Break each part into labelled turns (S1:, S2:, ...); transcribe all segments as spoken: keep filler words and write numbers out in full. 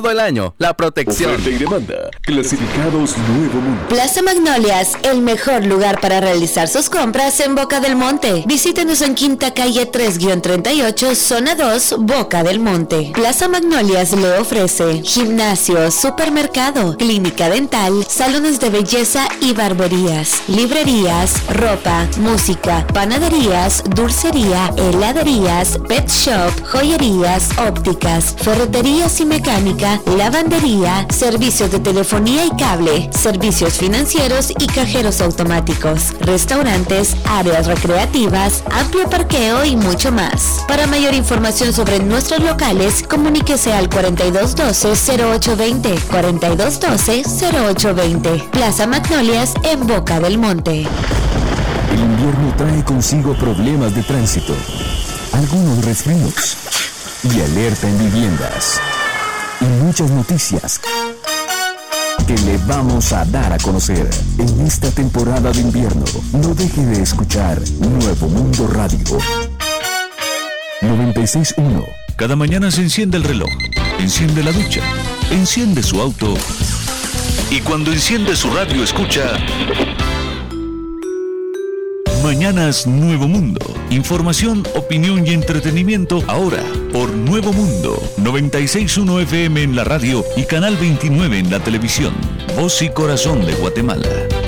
S1: todo el año, la protección.
S2: Oferta y demanda. Clasificados Nuevo Mundo.
S3: Plaza Magnolias, el mejor lugar para realizar sus compras en Boca del Monte. Visítenos en Quinta Calle tres treinta y ocho, Zona dos, Boca del Monte. Plaza Magnolias le ofrece gimnasio, supermercado, clínica dental, salones de belleza y barberías, librerías, ropa, música, panaderías, dulcería, heladerías, pet shop, joyerías, ópticas, ferreterías y mecánica, lavandería, servicios de telefonía y cable, servicios financieros y cajeros automáticos, restaurantes, áreas recreativas, amplio parqueo y mucho más. Para mayor información sobre nuestros locales, comuníquese al cuarenta y dos doce, cero ocho veinte, cuarenta y dos doce, cero ocho veinte. Plaza Magnolias en Boca del Monte.
S2: El invierno trae consigo problemas de tránsito, algunos resfríos y alerta en viviendas. Y muchas noticias que le vamos a dar a conocer en esta temporada de invierno. No deje de escuchar Nuevo Mundo Radio noventa y seis punto uno.
S4: Cada mañana se enciende el reloj, enciende la ducha, enciende su auto y cuando enciende su radio escucha Mañanas Nuevo Mundo. Información, opinión y entretenimiento ahora por Nuevo Mundo. noventa y seis punto uno F M en la radio y Canal veintinueve en la televisión. Voz y corazón de Guatemala.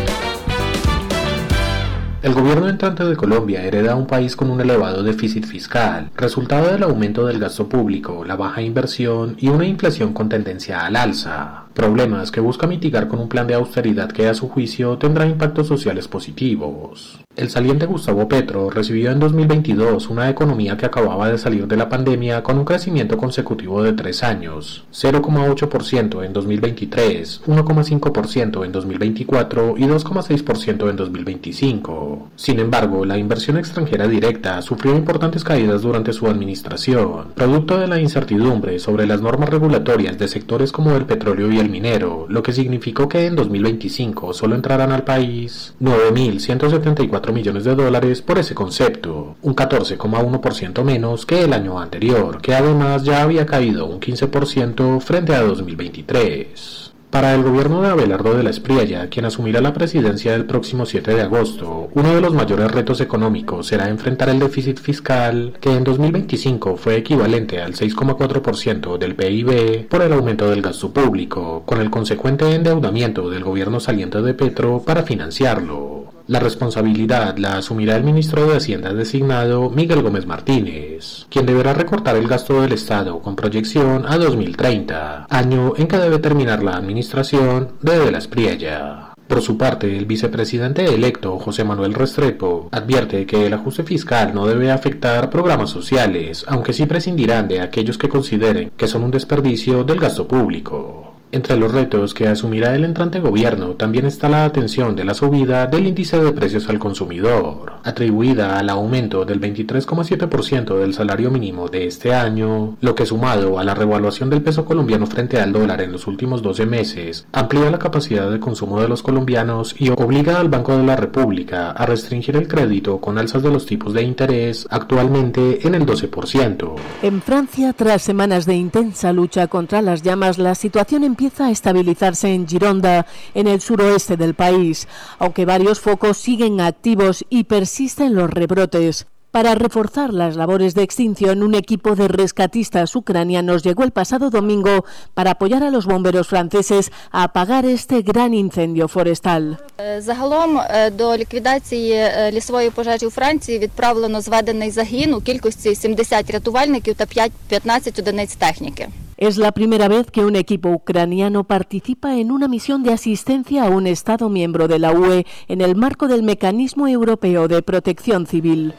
S5: El gobierno entrante de Colombia hereda un país con un elevado déficit fiscal, resultado del aumento del gasto público, la baja inversión y una inflación con tendencia al alza. Problemas que busca mitigar con un plan de austeridad que a su juicio tendrá impactos sociales positivos. El saliente Gustavo Petro recibió en dos mil veintidós una economía que acababa de salir de la pandemia con un crecimiento consecutivo de tres años, cero coma ocho por ciento en dos mil veintitrés, uno coma cinco por ciento en dos mil veinticuatro y dos coma seis por ciento en dos mil veinticinco. Sin embargo, la inversión extranjera directa sufrió importantes caídas durante su administración, producto de la incertidumbre sobre las normas regulatorias de sectores como el petróleo y el minero, lo que significó que en dos mil veinticinco solo entrarán al país nueve mil ciento setenta y cuatro millones de dólares por ese concepto, un catorce coma uno por ciento menos que el año anterior, que además ya había caído un quince por ciento frente a dos mil veintitrés. Para el gobierno de Abelardo de la Espriella, quien asumirá la presidencia del próximo siete de agosto, uno de los mayores retos económicos será enfrentar el déficit fiscal, que en dos mil veinticinco fue equivalente al seis coma cuatro por ciento del P I B por el aumento del gasto público, con el consecuente endeudamiento del gobierno saliente de Petro para financiarlo. La responsabilidad la asumirá el ministro de Hacienda designado Miguel Gómez Martínez, quien deberá recortar el gasto del Estado con proyección a dos mil treinta, año en que debe terminar la administración de De la Espriella. Por su parte, el vicepresidente electo José Manuel Restrepo advierte que el ajuste fiscal no debe afectar programas sociales, aunque sí prescindirán de aquellos que consideren que son un desperdicio del gasto público. Entre los retos que asumirá el entrante gobierno también está la atención de la subida del índice de precios al consumidor, atribuida al aumento del veintitrés coma siete por ciento del salario mínimo de este año, lo que sumado a la revaluación del peso colombiano frente al dólar en los últimos doce meses, amplía la capacidad de consumo de los colombianos y obliga al Banco de la República a restringir el crédito con alzas de los tipos de interés, actualmente en el doce por ciento.
S6: En Francia, tras semanas de intensa lucha contra las llamas, la situación empieza empieza a estabilizarse en Gironda, en el suroeste del país, aunque varios focos siguen activos y persisten los rebrotes. Para reforzar las labores de extinción, un equipo de rescatistas ucranianos llegó el pasado domingo para apoyar a los bomberos franceses a apagar este gran incendio forestal.
S7: Загалом до ліквідації лісової пожежі у Франції відправлено зведений загін у кількості сімдесят рятувальників та п'ятнадцять одиниць техніки.
S6: Es la primera vez que un equipo ucraniano participa en una misión de asistencia a un Estado miembro de la U E en el marco del Mecanismo Europeo de Protección Civil.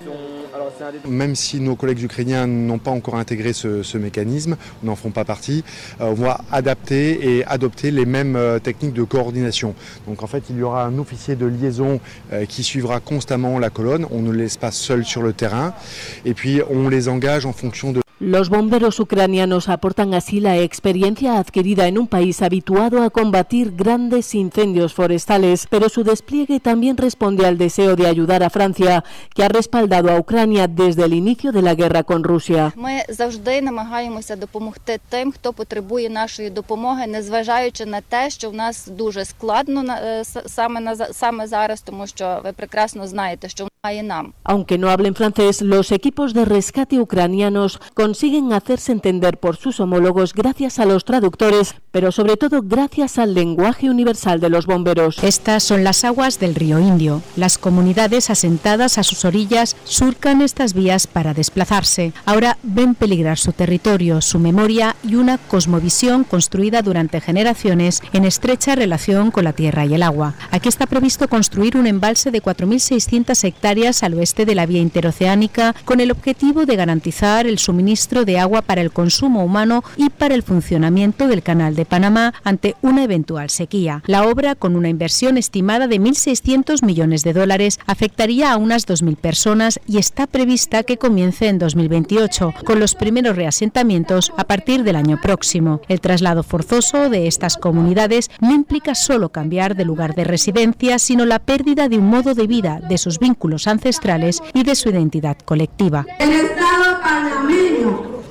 S8: Même si nos collègues ukrainiens n'ont pas encore intégré ce, ce mécanisme, n'en font pas partie, euh, on va adapter et adopter les mêmes euh, techniques de coordination. Donc en fait, il y aura un officier de liaison euh, qui suivra constamment la colonne, on ne les laisse pas seuls sur le terrain, et puis on les engage en fonction de...
S6: Los bomberos ucranianos aportan así la experiencia adquirida en un país habituado a combatir grandes incendios forestales, pero su despliegue también responde al deseo de ayudar a Francia, que ha respaldado a Ucrania desde el inicio de la guerra con Rusia.
S7: Ми завжди намагаємося допомогти тим, хто потребує нашої допомоги, незважаючи на те, що в нас дуже складно саме на саме зараз, тому що ви прекрасно знаєте, що немає нам.
S6: Aunque no hablen francés, los equipos de rescate ucranianos consiguen hacerse entender por sus homólogos gracias a los traductores, pero sobre todo gracias al lenguaje universal de los bomberos.
S1: Estas son las aguas del río Indio. Las comunidades asentadas a sus orillas surcan estas vías para desplazarse. Ahora ven peligrar su territorio, su memoria y una cosmovisión construida durante generaciones en estrecha relación con la tierra y el agua. Aquí está previsto construir un embalse de cuatro mil seiscientas hectáreas al oeste de la vía interoceánica con el objetivo de garantizar el suministro de agua para el consumo humano y para el funcionamiento del Canal de Panamá ante una eventual sequía. La obra, con una inversión estimada de mil seiscientos millones de dólares, afectaría a unas dos mil personas y está prevista que comience en dos mil veintiocho, con los primeros reasentamientos a partir del año próximo. El traslado forzoso de estas comunidades no implica solo cambiar de lugar de residencia, sino la pérdida de un modo de vida, de sus vínculos ancestrales y de su identidad colectiva.
S9: El Estado panameño,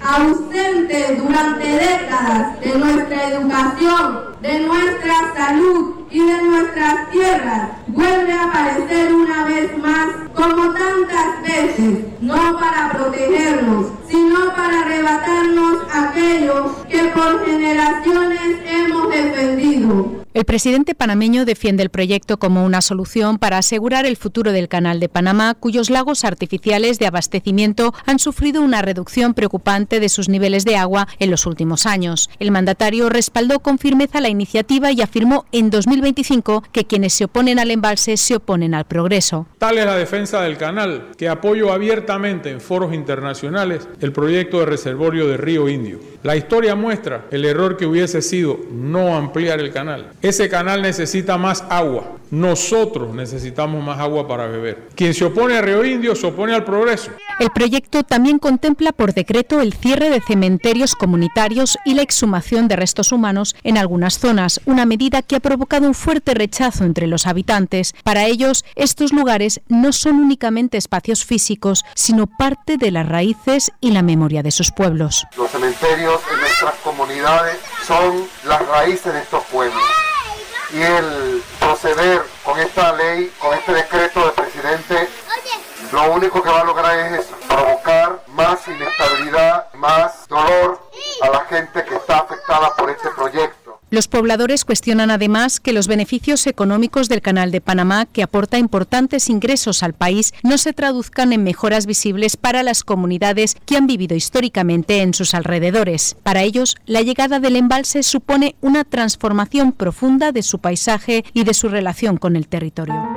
S9: ausente durante décadas de nuestra educación, de nuestra salud y de nuestras tierras, vuelve a aparecer una vez más, como tantas veces, no para protegernos, sino para arrebatarnos aquello que por generaciones hemos defendido.
S1: El presidente panameño defiende el proyecto como una solución para asegurar el futuro del Canal de Panamá, cuyos lagos artificiales de abastecimiento han sufrido una reducción preocupante de sus niveles de agua en los últimos años. El mandatario respaldó con firmeza la iniciativa y afirmó en dos mil veinticinco que quienes se oponen al embalse se oponen al progreso.
S10: Tal es la defensa del canal, que apoyo abiertamente en foros internacionales el proyecto de reservorio de Río Indio. La historia muestra el error que hubiese sido no ampliar el canal. Ese canal necesita más agua. Nosotros necesitamos más agua para beber. Quien se opone a Río Indio se opone al progreso.
S1: El proyecto también contempla por decreto el cierre de cementerios comunitarios y la exhumación de restos humanos en algunas zonas, una medida que ha provocado un fuerte rechazo entre los habitantes. Para ellos, estos lugares no son únicamente espacios físicos, sino parte de las raíces y la memoria de sus pueblos.
S11: Los cementerios en nuestras comunidades son las raíces de estos pueblos. Y el proceder con esta ley, con este decreto del presidente, lo único que va a lograr es eso, provocar más inestabilidad, más dolor a la gente que está afectada por este proyecto.
S1: Los pobladores cuestionan además que los beneficios económicos del Canal de Panamá, que aporta importantes ingresos al país, no se traduzcan en mejoras visibles para las comunidades que han vivido históricamente en sus alrededores. Para ellos, la llegada del embalse supone una transformación profunda de su paisaje y de su relación con el territorio.